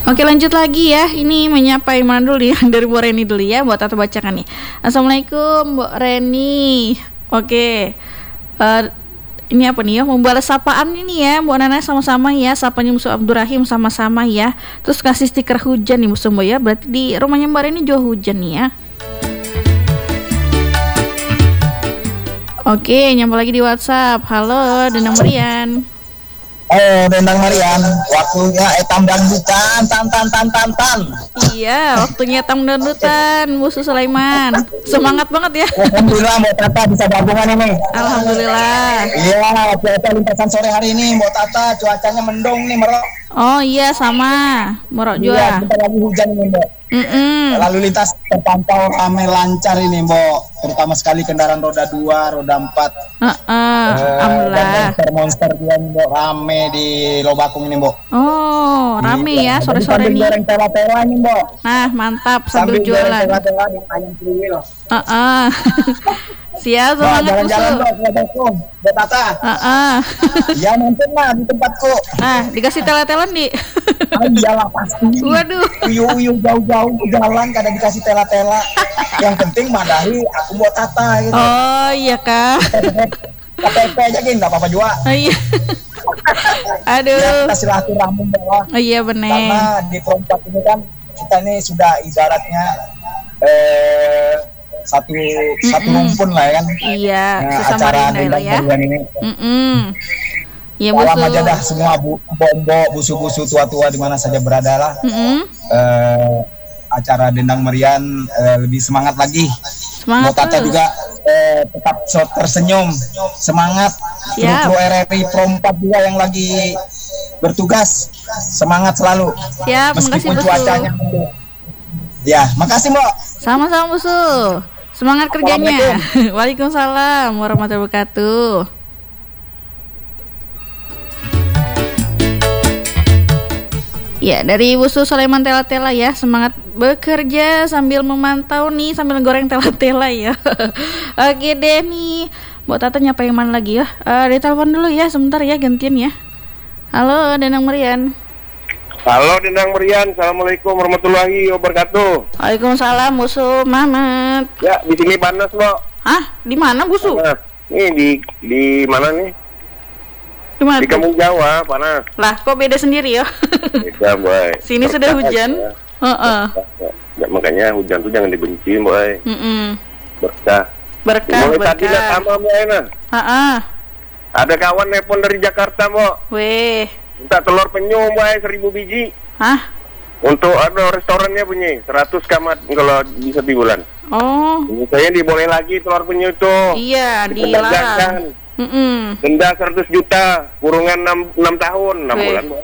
Oke, lanjut lagi ya. Ini menyapa Iman dulu ya. Dari Bu Reni dulu ya, buat Tata bacakan nih. Assalamualaikum Bu Reni. Oke, ini apa nih ya? Membalas sapaan ini ya, Bu Nana sama-sama ya. Sapanya Musuh Abdurrahim sama-sama ya. Terus kasih stiker hujan nih Musuh ya. Berarti di rumahnya Mbak Reni juga hujan nih ya. Oke, nyampe lagi di WhatsApp. Halo, Denang Marian. Oh, Dendang Marian, waktunya etam dangdutan, tan. Iya, waktunya etam dangdutan, Musuh Sulaiman. Semangat banget ya. Alhamdulillah, Mbak Tata bisa gabungan ini. Alhamdulillah. Iya, cuaca lintasan sore hari ini, Mbak Tata, cuacanya mendung nih, merok. Oh iya, sama, merok Iya, juga. bentar lagi hujan ini, Mbak. Lalu lintas terpantau ramai lancar ini, Mbak. Terutama sekali kendaraan roda 2, roda 4. Alhamdulillah. Dan monster juga nih, Mbak, rame di Lobakung ini, Mbak. Oh, rame ya sore-sore nih. nih. Goreng tela-tela nih, Mbak. Nah, mantap sambil jualan. Tela-tela di ayam kriwil. Siap, semangat jalan-jalan Musuh. Mbak Tata. Ya nonton lah di tempatku. Dikasih telan-telan di. Iyalah pasti. Waduh. Uyu jauh-jauh jalan kada dikasih tela-tela. Yang penting madahi aku Mbak Tata gitu. Oh iya kak. KTP aja gini, nggak apa-apa juga. Oh iya. Aduh. Ya, kita silaturahmi bahwa. Oh iya bener. Karena di perempat ini kan kita ini sudah ibaratnya satu rumpun lah ya kan. Iya, nah, sesama acara Rinda ya. Ini. Ya Salam Musuh. aja dah semua bombo, busu-busu tua-tua di mana saja berada lah. Acara Dendang Merian lebih semangat lagi. Semangat Tata juga tetap tersenyum, semangat. Kru RRI Pro 4 juga yang lagi bertugas, semangat selalu. Siap, meskipun makasih cuacanya. Ya, makasih Mbak. Sama-sama Musuh. Semangat kerjanya. Waalaikumsalam warahmatullahi wabarakatuh. Ya, dari Musuh Sulaiman Tela-Tela ya, semangat bekerja sambil memantau nih, sambil goreng tela-tela ya. Oke deh nih, Mbak Tata nyapa yang mana lagi ya? Ditelepon dulu ya, sebentar ya, gantian ya. Halo, Denang Merian. Halo Dendang Merian, assalamualaikum warahmatullahi wabarakatuh. Waalaikumsalam, Musuh Mamat. Ya, di sini panas, Mbak. Hah? Di mana, Musuh? Panas. Nih di mana nih? Di mana? Di Kampung Jawa, panas. Lah, kok beda sendiri ya? Beda, Boy. Sini sudah hujan. Ya, makanya hujan tuh jangan dibenci, Boy. Berkah. Mulai tadi lihat sama, Boy. Ada kawan nelpon dari Jakarta, Mbak. Weh. Minta telur penyu, Mbak, 1000 biji. Hah? Untuk ada restorannya punya 100 kamat kalau bisa di bulan. Oh. Saya diboleh lagi telur penyu itu. Iya, dilarang. Denda 100 juta, kurungan 6 tahun, 6 bulan, Mbak.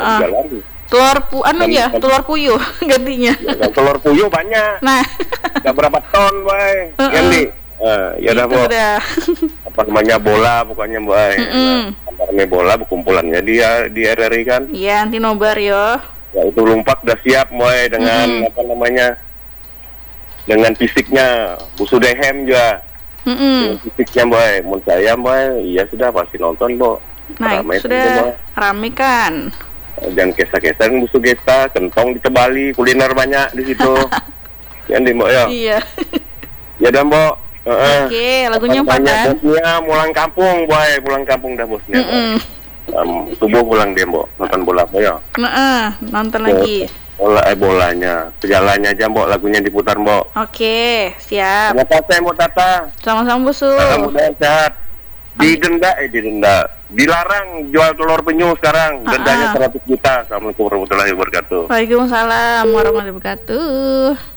Telur puyuh gantinya. Ya, telur puyuh banyak. Nah. Udah berapa ton, Mbak? Ganti. Ya udah, Mbak. Apa namanya bola pokoknya, Mbak. Antaranya bola berkumpulannya dia di RRI kan. Iya, anti nobar yo. Ya itu Lumpak udah siap, Mbak, dengan apa namanya? Dengan fisiknya, Busu Dehem juga. Dengan fisiknya, Mbak. Menurut saya, Mbak, iya sudah pasti nonton, Mbak. Nah, sudah rame kan. Dan kesa-kesa Busu Gesta, kentong ditebali, kuliner banyak di situ. Ya, Mbak ya. Iya. Ya dah, Mbak. Oke, lagunya apa kan? Bosnya pulang kampung, Boy. Pulang kampung dah bosnya. Subuh pulang dia, Mbak. Nonton bola, Mbak ya. Nonton lagi. Bolanya. Segalanya aja, Mbak. Lagunya diputar, Mbak. Oke, siap. Terima kasih, Mbak Tata. Sama-sama, Busu. Mudah-mudahan sehat. Didenda. Dilarang jual telur penyu sekarang. Dendanya 100 juta. Assalamualaikum warahmatullahi wabarakatuh. Waalaikumsalam warahmatullahi wabarakatuh.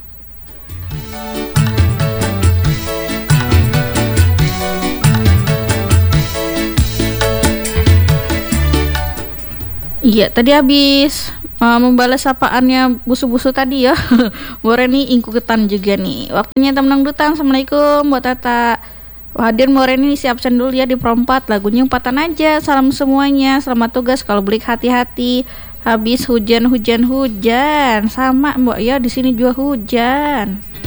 Iya, tadi habis membalas sapaannya busu-busu tadi ya. Bu Reni ingkutan juga nih. Waktunya temenang dutan. Assalamualaikum buat Tata. Hadir Bu Reni isi absen dulu ya di perempat. Lagunya empatan aja. Salam semuanya. Selamat tugas. Kalau balik hati-hati. Habis hujan. Sama Mbak ya, di sini juga hujan.